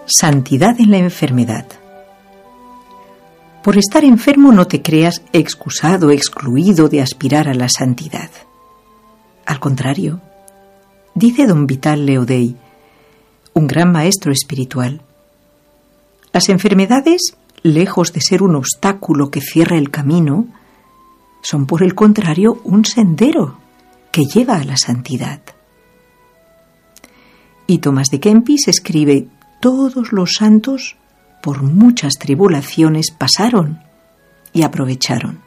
Santidad en la enfermedad. Por estar enfermo no te creas excusado, excluido de aspirar a la santidad. Al contrario, dice don Vital Leodey, un gran maestro espiritual, las enfermedades, lejos de ser un obstáculo que cierra el camino, son por el contrario un sendero que lleva a la santidad. Y Tomás de Kempis escribe: todos los santos por muchas tribulaciones pasaron y aprovecharon.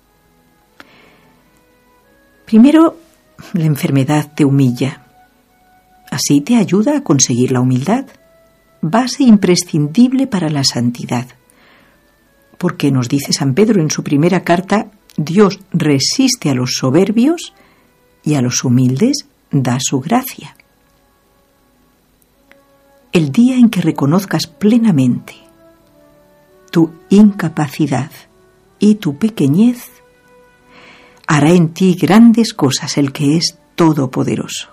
Primero, la enfermedad te humilla. Así te ayuda a conseguir la humildad, base imprescindible para la santidad. Porque nos dice San Pedro en su primera carta, Dios resiste a los soberbios y a los humildes da su gracia. El día en que reconozcas plenamente tu incapacidad y tu pequeñez, hará en ti grandes cosas el que es todopoderoso.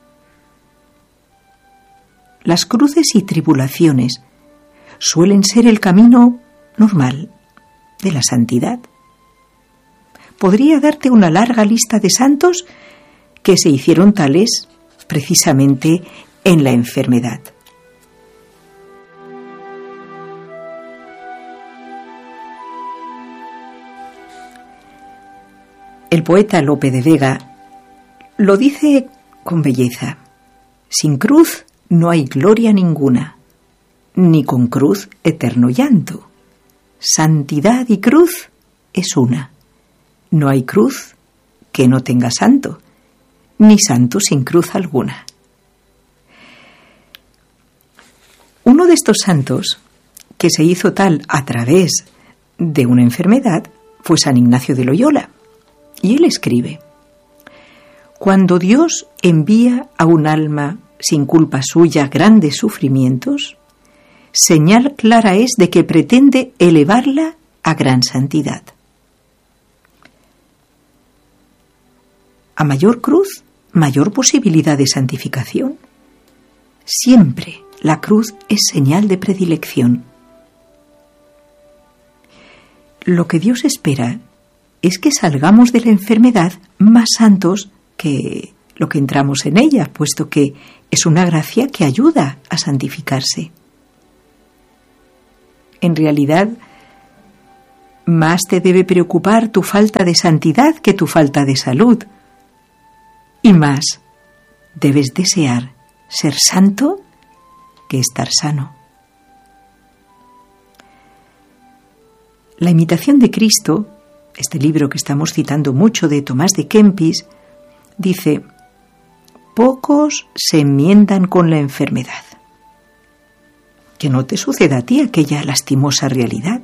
Las cruces y tribulaciones suelen ser el camino normal de la santidad. Podría darte una larga lista de santos que se hicieron tales precisamente en la enfermedad. El poeta Lope de Vega lo dice con belleza: sin cruz no hay gloria ninguna, ni con cruz eterno llanto. Santidad y cruz es una. No hay cruz que no tenga santo, ni santo sin cruz alguna. Uno de estos santos que se hizo tal a través de una enfermedad fue San Ignacio de Loyola. Y él escribe: cuando Dios envía a un alma sin culpa suya grandes sufrimientos, señal clara es de que pretende elevarla a gran santidad. A mayor cruz, mayor posibilidad de santificación. Siempre la cruz es señal de predilección. Lo que Dios espera es que salgamos de la enfermedad más santos que lo que entramos en ella, puesto que es una gracia que ayuda a santificarse. En realidad, más te debe preocupar tu falta de santidad que tu falta de salud. Y más debes desear ser santo que estar sano. La imitación de Cristo, este libro que estamos citando mucho de Tomás de Kempis, dice: pocos se enmiendan con la enfermedad. Que no te suceda a ti aquella lastimosa realidad.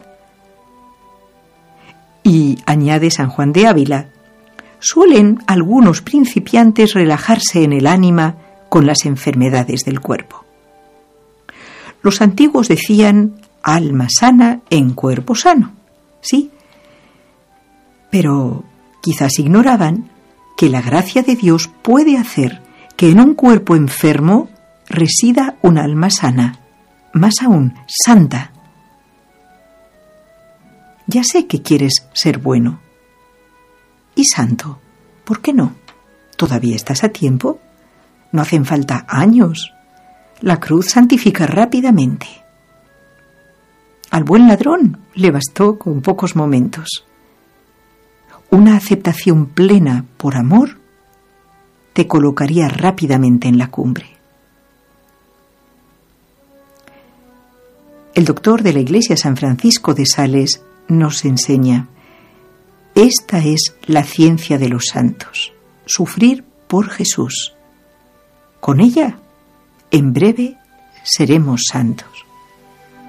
Y añade San Juan de Ávila: suelen algunos principiantes relajarse en el ánima con las enfermedades del cuerpo. Los antiguos decían: alma sana en cuerpo sano. Sí, pero quizás ignoraban que la gracia de Dios puede hacer que en un cuerpo enfermo resida un alma sana, más aún, santa. Ya sé que quieres ser bueno y santo. ¿Por qué no? Todavía estás a tiempo. No hacen falta años. La cruz santifica rápidamente. Al buen ladrón le bastó con pocos momentos. Una aceptación plena por amor te colocaría rápidamente en la cumbre. El doctor de la Iglesia San Francisco de Sales nos enseña: esta es la ciencia de los santos, sufrir por Jesús. Con ella, en breve, seremos santos.